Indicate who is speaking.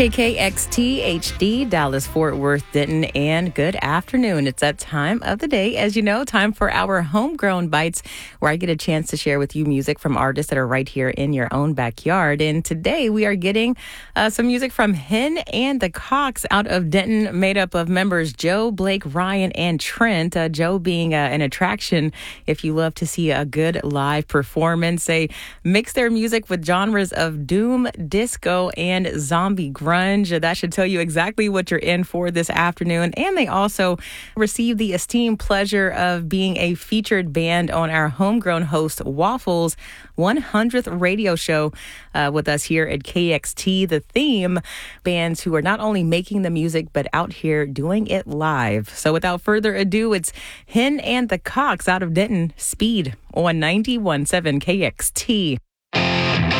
Speaker 1: KKXT HD, Dallas, Fort Worth, Denton, and good afternoon. It's that time of the day, as you know, time for our Homegrown Bites, where I get a chance to share with you music from artists that are right here in your own backyard. And today we are getting some music from Hen and the Cocks out of Denton, made up of members Joe, Blake, Ryan, and Trent. Joe being an attraction if you love to see a good live performance. They mix their music with genres of doom, disco, and zombie grunge. That should tell you exactly what you're in for this afternoon. And they also received the esteemed pleasure of being a featured band on our homegrown host Waffles' 100th radio show with us here at KXT. The theme, bands who are not only making the music, but out here doing it live. So without further ado, it's Hen and the Cocks out of Denton, Speed on 91.7 KXT.